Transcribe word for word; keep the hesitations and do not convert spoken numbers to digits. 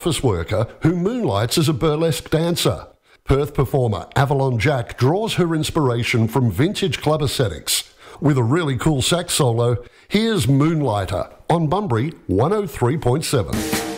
office worker who moonlights as a burlesque dancer. Perth performer Avalon Jack draws her inspiration from vintage club aesthetics. With a really cool sax solo, here's Moonlighter on Bunbury one oh three point seven.